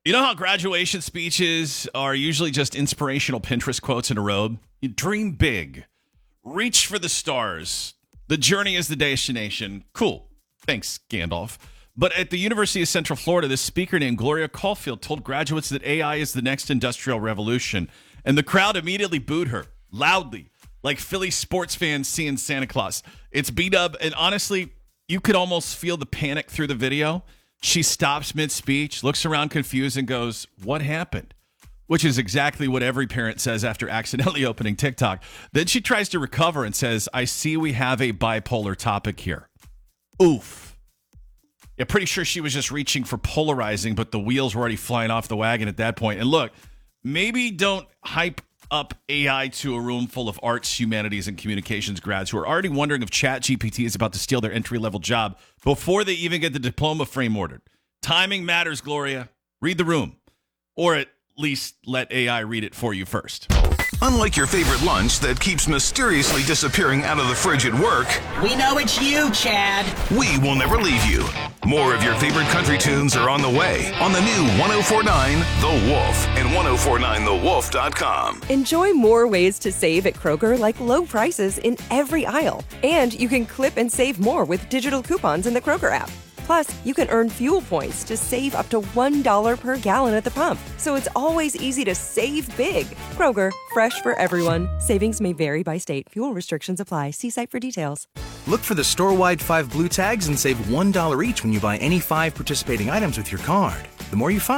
You know how graduation speeches are usually just inspirational Pinterest quotes in a robe? You dream big. Reach for the stars. The journey is the destination. Cool. Thanks, Gandalf. But at the University of Central Florida, this speaker named Gloria Caulfield told graduates that AI is the next industrial revolution. And the crowd immediately booed her loudly, like Philly sports fans seeing Santa Claus. It's B-Dub, and honestly, you could almost feel the panic through the video. She stops mid-speech, looks around confused, and goes, "What happened?" Which is exactly what every parent says after accidentally opening TikTok. Then she tries to recover and says, "I see we have a bipolar topic here." Oof. Yeah, pretty sure she was just reaching for polarizing, but the wheels were already flying off the wagon at that point. And look, maybe don't hype up AI to a room full of arts, humanities, and communications grads who are already wondering if ChatGPT is about to steal their entry-level job before they even get the diploma frame ordered. Timing matters, Gloria. Read the room. Or at least let AI read it for you first. Unlike your favorite lunch that keeps mysteriously disappearing out of the fridge at work, we know it's you, Chad. We will never leave you. More of your favorite country tunes are on the way on the new 1049 The Wolf and 1049thewolf.com. Enjoy more ways to save at Kroger, like low prices in every aisle. And you can clip and save more with digital coupons in the Kroger app. Plus, you can earn fuel points to save up to $1 per gallon at the pump. So it's always easy to save big. Kroger, fresh for everyone. Savings may vary by state. Fuel restrictions apply. See site for details. Look for the store-wide 5 blue tags and save $1 each when you buy any 5 participating items with your card. The more you find,